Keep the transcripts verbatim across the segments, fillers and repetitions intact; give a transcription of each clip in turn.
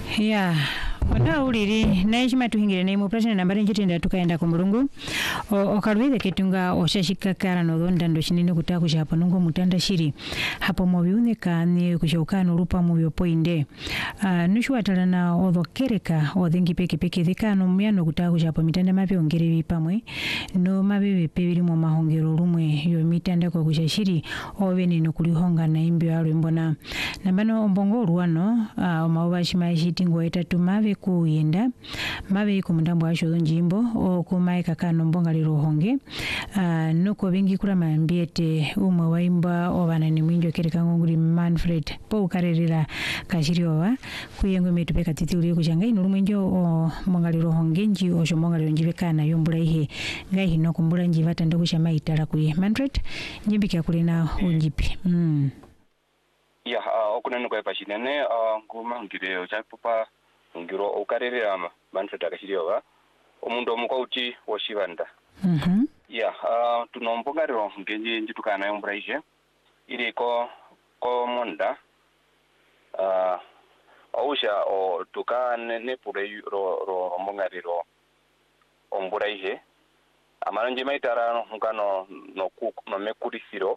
Yeah. Wanda uliri naishima tuhingire ne mu president nambari njitenda tukaenda ku mulungu okalweze ketunga oshashika kara no donda ndo shinene kutaka kushapo nungo mutanda shiri hapo mobiune kani kushokana rupa mu yopoinde uh, nushwa talana odhokereka odhingi peke peke thikano myano kutaka kushapo mitanda mapi ongere bipamwe no mabibe pebiri mu mahongero rumwe yo mitanda ko kushashiri obene no kulihonga na imbi alo mbona nambano ombongo ruano uh, omawashima shitingo etatu mabe kuyenda mabe ku mundambo asho njimbo okumaika kano mbonga lirohonge uh, nuko bingi kula mambiete umwe waimba obana ni mwinjo kereka ngunguri Manfred po karerera kashiriowa kuyengo metupeka titi uli kuchanga ino rumwenjo o mbonga lirohonge nji osho mbonga lironjive kana yombula ihe ngai hino kumbula njivata ndo kushama itala kuye Manfred njimbika kulina unjipi mm. Ya uh, okunene kwa pashinene uh, nguma ngire chapupa ngiro okarerera ama Manfred akashiriowa omundu omukauti woshivanda mhm ya uh, tunombogariro ngenje njitukana yombura ije iriko ko monda uh, ausha o tukane ne pure ro ro mbongariro ombura ije amaranje maitara nkano no ku no mekurisiro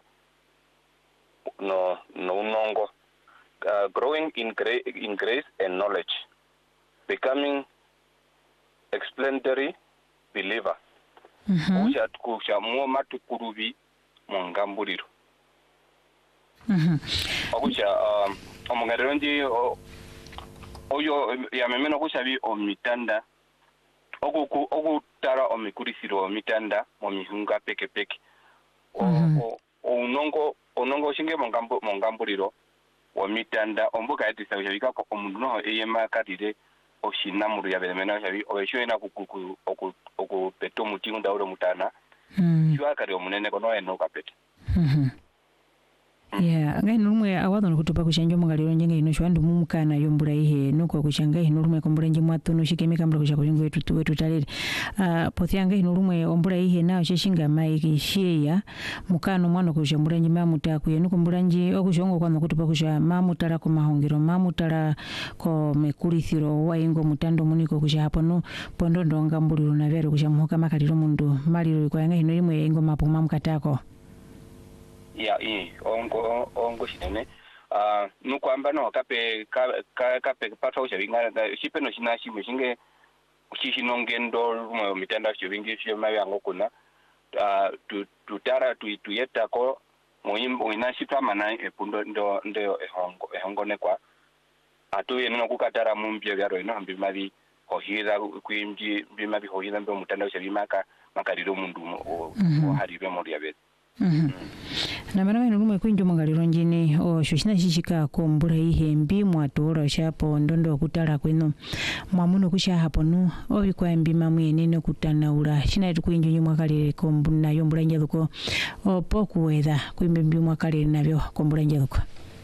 no no nongo uh, growing in gra in grace and knowledge, becoming explanatory believer. mhm Usha tukusha mu matukurubi mu ngambuliro. mhm Okusha um omungariro ndi oyo ya memeno kushabi omitanda okuku okutara omikurisiro omitanda mu mihunga peke peke. O onongo onongo shinge mu ngambo mu ngambuliro omitanda ombuka yatisa yabika ko omundu no eyema kadire oshina muri yabelemena yabi obeshoena kukuku oku peto mutingu ndauro mutana mhm jwa kare omunene kono eno kapete mhm yeah ngai numwe awadho kutupa kushanjo mungaliro njenga ino shwandu mumukana yombura ihe nuko kushanga ino rumwe kombura nje mwatono shikemeka mbura kusha kulingo wetu wetu talere uh, pothianga ino rumwe ombura ihe nao sheshinga maiki sheya mukano mwana kushambura nje mamuta kuye nuko mbura nje okushongo kwa kutupa kusha mamutara ko mahongero mamutara ko mekulithiro waingo mutando muniko kusha hapo no pondo ndonga mbuliro na vero kusha muhoka makaliro mundu maliro kwa yanga ino rimwe ingo mapo mamukatako. Ya i ongo ongo shinene ah nukwamba no kape ka kape patho shabinga shipeno shinashi mushinge kishinongendo mu mitanda shibingi shema yango kuna ah tu tutara tu tuyeta ko muimbo inashitwa mana epundo ndo ndo ehongo ehongo nekwa atu yeneno kukatara mumbye byaro ino hambi mali hohira kwimji bimabi hohira ndo mutanda shabimaka makaliro mundu o harire muri yabet. Mhm. Na mara wenu rumwe kwinjo mungaliro njini o shoshina shishika ko mbura ihe mbi mwatora shapo ndondo kutara kwenu mwamuno kusha hapo nu obikwa mbi mamwene no kutanaura shina tukwinjo nyumwa kalire ko mbuna yombura njaduko opoku weda kwimbe mbi mwakalire nabyo ko mbura njaduko.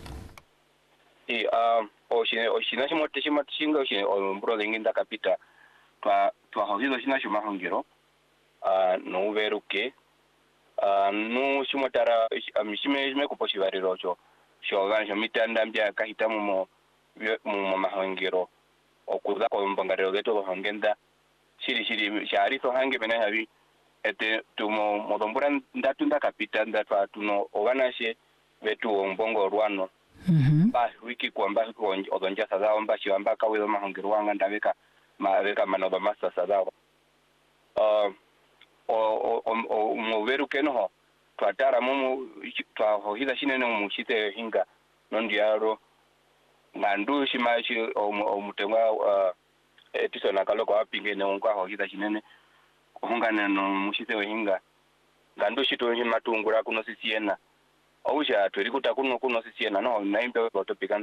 E um o shine o shina shimote shimote shinga shine o mbura nginda kapita twa twa hozido shina shuma hongiro ah no veruke Uh, no shumatara mishime me kuposhi bariro cho shoganisha mitanda mbya kahita mu mu mahangiro okuza ko mbangariro geto hangenda shiri shiri shari to hange bena habi ete tumo modombura ndatunda kapita ndatwa tuno oganashe betu ombongo rwano mhm ba wiki kwamba odonja sadao mba shiwamba kawe mahangiro wanga ndabeka mabeka manoba masa sadao uh o o mo veru keno twatara mumu twa hohiza shinene mu shite hinga nondiaro ngandu shimashi o mutenga uh, etiso nakaloko apinge ne ngwa hohiza shinene hungana no mushite hinga ngandu shito himatungura kuno sisiena ausha tweri kutakuno kuno sisiena no naimbe botopika